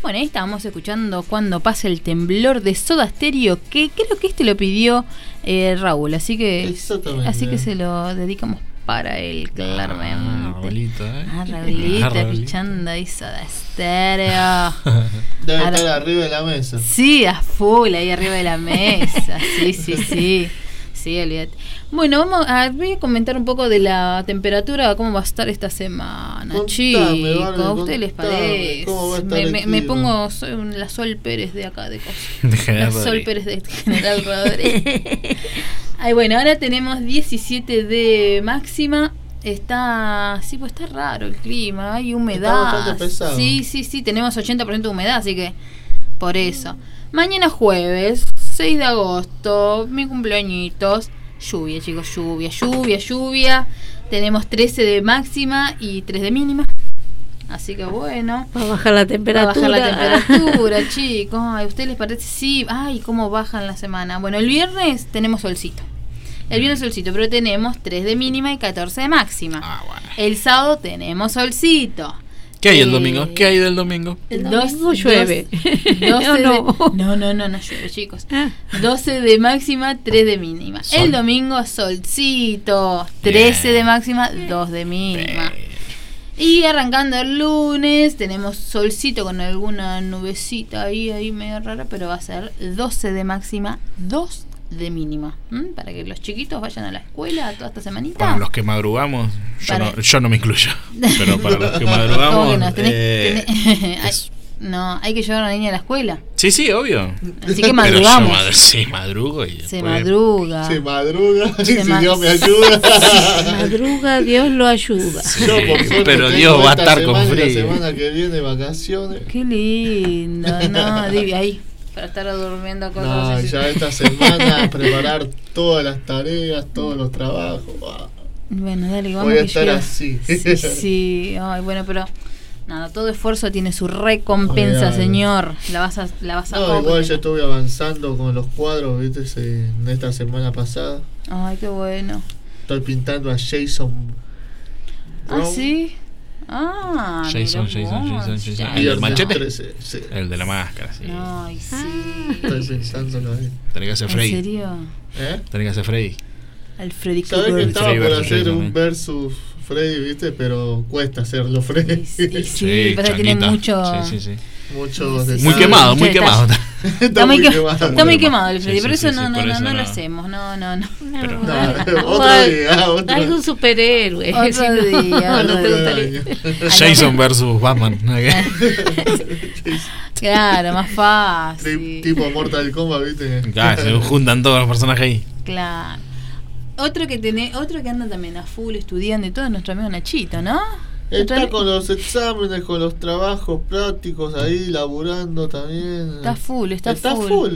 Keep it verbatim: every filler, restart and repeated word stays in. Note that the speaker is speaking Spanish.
Bueno, ahí estábamos escuchando Cuando pase el temblor de Soda Stereo, que creo que este lo pidió eh, Raúl, así que así que se lo dedicamos para él, claramente. Ah, Raulito, ¿eh? Ah, Raulito, Ah, escuchando ahí Soda Stereo. Debe Ahora, estar arriba de la mesa. Sí, a full, ahí arriba de la mesa. Sí, sí, sí. Sí, olvídate. Bueno, vamos a, voy a comentar un poco de la temperatura, cómo va a estar esta semana, Contame, chicos. vale, ¿A ustedes les contame, parece? ¿cómo va a estar Me, el me, me clima? pongo, soy un- la Sol Pérez de acá, de cosas. De General La Sol Rodríguez. Pérez de General Rodríguez. Ay, bueno, ahora tenemos diecisiete de máxima. Está, sí, pues está raro el clima, hay humedad. Está bastante pesado. Sí, sí, sí, tenemos ochenta por ciento de humedad, así que por eso. Mañana jueves, seis de agosto, mi cumpleañitos. Lluvia, chicos, lluvia, lluvia, lluvia. Tenemos trece de máxima y tres de mínima. Así que bueno. Va a bajar la temperatura. Va a bajar la temperatura, chicos. Ay, ¿a ustedes les parece? Sí. Ay, cómo bajan la semana. Bueno, el viernes tenemos solcito. El viernes solcito, pero tenemos tres de mínima y catorce de máxima. Ah, bueno. El sábado tenemos solcito. ¿Qué hay el Eh, domingo? ¿Qué hay del domingo? El Dos- domingo llueve. doce ¿O de- no? no, no, no, no llueve, chicos. Ah. doce de máxima, tres de mínima. Sol. El domingo solcito, trece Bien. de máxima, dos de mínima. Bien. Y arrancando el lunes, tenemos solcito con alguna nubecita ahí, ahí medio rara, pero va a ser doce de máxima, dos de mínima. ¿Mm? Para que los chiquitos vayan a la escuela toda esta semanita. Para los que madrugamos, yo, Para- no, yo no me incluyo. Pero para los que ¿Cómo madrugamos. que no? Tenés- eh, tenés- Ay, es- no, hay que llevar a la niña a la escuela. Sí, sí, obvio. Así que Pero yo madrugamos. madru- sí, madrugo y Se después- madruga. Se madruga y Se si ma- Dios me ayuda. Madruga, Dios lo ayuda. Sí, Yo, por suerte, pero tengo Dios va a esta estar con semana y frío. La semana que viene vacaciones. Qué lindo, no, Divi, ahí, para estar durmiendo cosas No, así. ya esta semana preparar todas las tareas, todos los trabajos. Wow. Bueno, dale, vamos Voy a que estar llega. así. Sí, sí, ay, bueno, pero nada, todo esfuerzo tiene su recompensa, Olvidado. señor. La vas a, la vas a No, igual obtener. ya estuve avanzando con los cuadros, viste, se- en esta semana pasada. Ay, qué bueno. Estoy pintando a Jason Ah, Brown. sí. Ah, Jason, mirá Jason, vos, Jason, Jason. ya. ¿El del Viernes machete? trece, sí. El de la máscara, sí. Ay, sí. Estoy pensándolo ahí. Tenés que hacer ¿En Freddy. serio? ¿Eh? Tenés que hacer Freddy. Al Freddy Sabés que Krueger. estaba Freddy por versus hacer Jason, un eh. versus Freddy, viste, pero cuesta hacerlo Freddy. Sí, sí, sí, pasa que tiene changuita. mucho. Sí, sí, sí. Muchos Sí, Muy detalles. quemado, muy Mucho quemado. Está muy, que- está muy quemado. quemado el Freddy, Sí, por sí, eso sí, no, sí, no, por no, eso no lo no. hacemos, no, no, no. Pero- No, O otro al- día, otro. Algún superhéroe. Otro si no, día, no te otro gustaría. Jason versus Batman. Claro, más Tri- fácil. Tipo Mortal Kombat, viste. Claro, se juntan todos los personajes ahí. Claro. Otro que tiene, otro que anda también a full estudiando y todo es nuestro amigo Nachito, ¿no? Está Nuestro- con los exámenes, con los trabajos prácticos ahí, laburando también. Está full, está, Está full. full.